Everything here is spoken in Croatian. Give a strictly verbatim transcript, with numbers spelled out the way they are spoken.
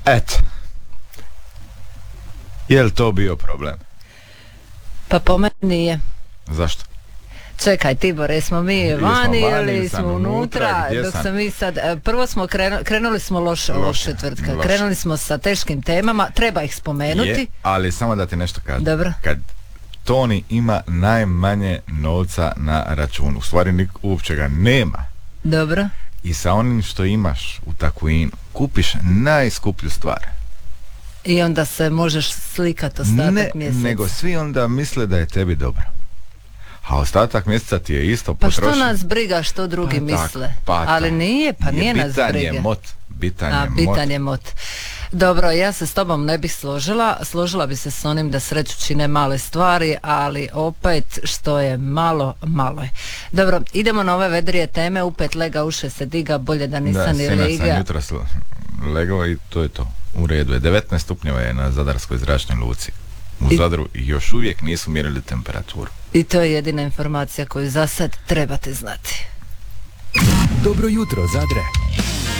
Eto. Je li to bio problem? Pa po meni nije. Zašto? Čekaj, Tibore, smo mi vani ili smo unutra, dok sam? sam mi sad, prvo smo krenuli, krenuli smo loše ovog četvrtka, loše. Krenuli smo sa teškim temama, treba ih spomenuti. Je, ali samo da ti nešto kažem. Dobro. Kad Toni ima najmanje novca na računu, u stvari nik, uopće ga nema. Dobro. I sa onim što imaš u Takuinu, kupiš najskuplju stvar. I onda se možeš slikati ostatak ne, mjeseca. Nego svi onda misle da je tebi dobro. A ostatak mjeseca ti je isto pa potrošen. Pa što nas briga što drugi pa misle? Tak, pa Ali tak. nije, pa nije nas briga. Bitan je mot. Bitan, A, je, bitan mot. je mot. Dobro, ja se s tobom ne bih složila. Složila bi se s onim da sreću čine male stvari, ali opet što je malo, malo je. Dobro, idemo na ove vedrije teme. Upet lega uše se diga, bolje da nisam da, ni liga. Da, sam jutros legao i to je to. U redu je. devetnaest stupnjeva je na Zadarskoj zračnoj luci. U I... Zadru još uvijek nisu mjerili temperaturu. I to je jedina informacija koju za sad trebate znati. Dobro jutro, Zadre.